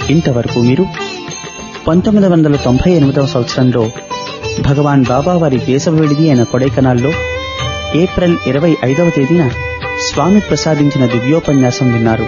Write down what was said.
ఇంతవరకు మీరు 1998వ సంవత్సరంలో భగవాన్ బాబా వారి దేశ విడిది అయిన కొడైకెనాల్లో ఏప్రిల్ 25వ తేదీన స్వామి ప్రసాదించిన దివ్యోపన్యాసం విన్నారు.